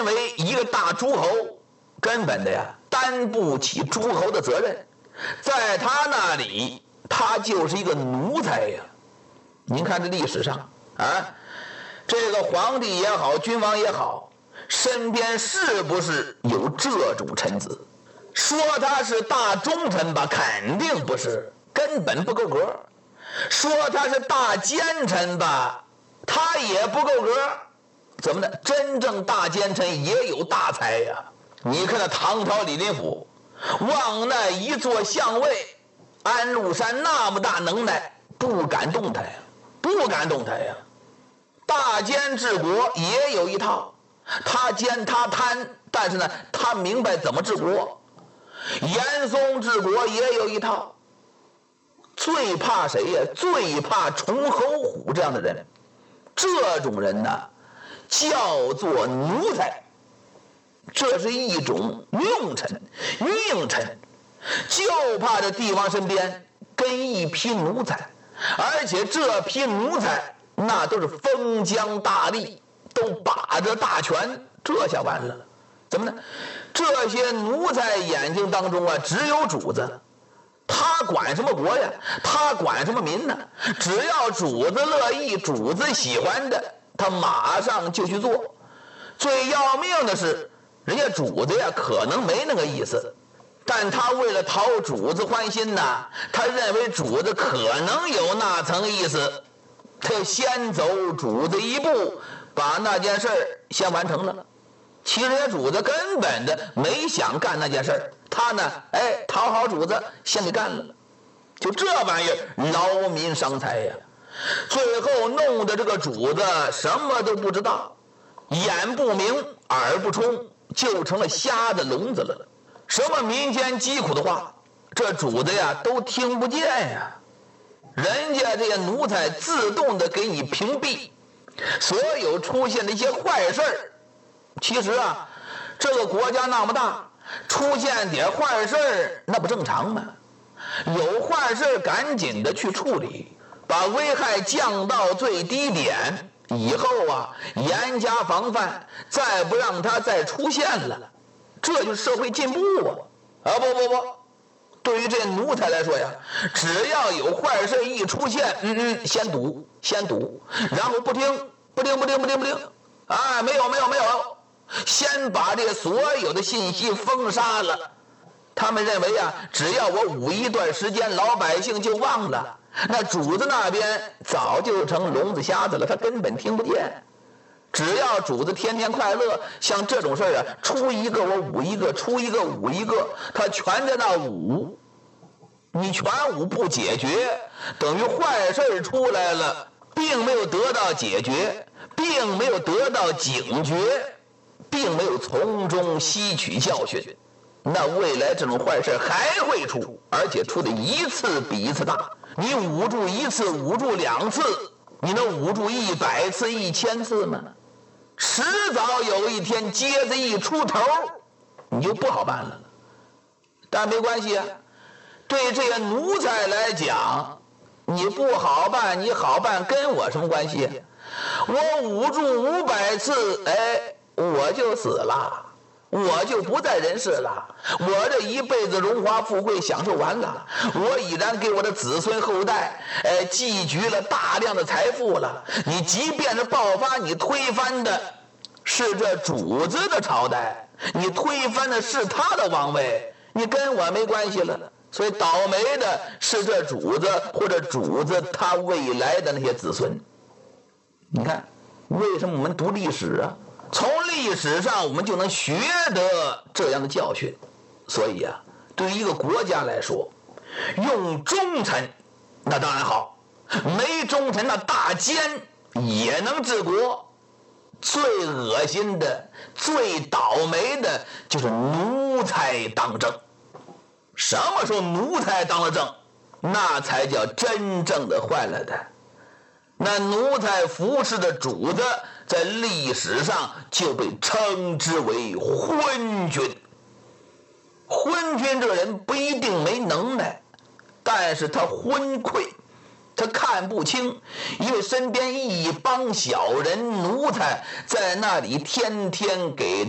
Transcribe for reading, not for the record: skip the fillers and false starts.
认为一个大诸侯根本的呀担不起诸侯的责任，在他那里他就是一个奴才呀。您看这历史上啊，这个皇帝也好，君王也好，身边是不是有这种臣子？说他是大忠臣吧，肯定不是，根本不够格。说他是大奸臣吧，他也不够格。怎么呢？真正大奸臣也有大才呀。你看那唐朝李林甫，往那一座相位，安禄山那么大能耐，不敢动他呀，不敢动他呀。大奸治国也有一套，他奸他贪，但是呢，他明白怎么治国。严嵩治国也有一套，最怕谁呀？最怕崇侯虎这样的人。这种人呢，叫做奴才，这是一种用臣、佞臣，就怕这帝王身边跟一批奴才，而且这批奴才那都是封疆大吏，都把着大权，这下完了。怎么呢？这些奴才眼睛当中啊，只有主子，他管什么国呀？他管什么民呢？只要主子乐意，主子喜欢的，他马上就去做。最要命的是，人家主子呀，可能没那个意思，但他为了讨主子欢心呐，他认为主子可能有那层意思，他先走主子一步，把那件事先完成了。其实人家主子根本的没想干那件事，他呢，讨好主子，先给干了。就这玩意儿，劳民伤财呀。最后弄得这个主子什么都不知道，眼不明耳不聪，就成了瞎子聋子了。什么民间疾苦的话，这主子呀都听不见呀。人家这些奴才自动的给你屏蔽所有出现的一些坏事儿。其实啊，这个国家那么大，出现点坏事那不正常吗？有坏事赶紧的去处理，把危害降到最低点，以后啊严加防范，再不让它再出现了，这就是社会进步啊！不，对于这奴才来说呀，只要有坏事一出现，先堵，然后不听，啊，没有，先把这所有的信息封杀了。他们认为啊，只要我捂一段时间，老百姓就忘了，那主子那边早就成聋子瞎子了，他根本听不见。只要主子天天快乐，像这种事啊，出一个我捂一个，出一个捂一个，他全在那捂。你全捂不解决，等于坏事出来了，并没有得到解决，并没有得到警觉，并没有从中吸取教训，那未来这种坏事还会出，而且出的一次比一次大。你捂住一次，捂住2次，你能捂住100次、1000次吗？迟早有一天疖子一出头，你就不好办了。但没关系啊，对这些奴才来讲，你不好办，你好办跟我什么关系？我捂住500次，我就死了，我就不在人世了，我这一辈子荣华富贵享受完了，我已然给我的子孙后代积聚了大量的财富了。你即便是爆发，你推翻的是这主子的朝代，你推翻的是他的王位，你跟我没关系了。所以倒霉的是这主子，或者主子他未来的那些子孙。你看为什么我们读历史啊，从历史上我们就能学得这样的教训。所以啊，对于一个国家来说，用忠臣那当然好，没忠臣那大奸也能治国。最恶心的、最倒霉的就是奴才当政。什么时候奴才当了政，那才叫真正的坏了的。那奴才服侍的主子在历史上就被称之为昏君。昏君这个人不一定没能耐，但是他昏聩，他看不清，因为身边一帮小人奴才在那里天天给